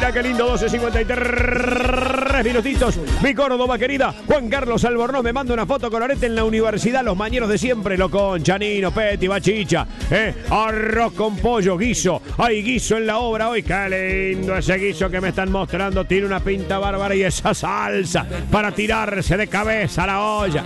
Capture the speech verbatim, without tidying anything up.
mira qué lindo, doce cincuenta y tres minutitos. Mi Córdoba querida, Juan Carlos Albornoz me manda una foto con Orete en la universidad, los mañeros de siempre, Locón, Chanino, Peti, Bachicha, eh, arroz con pollo, guiso, hay guiso en la obra hoy, qué lindo ese guiso que me están mostrando, tiene una pinta bárbara y esa salsa para tirarse de cabeza a la olla.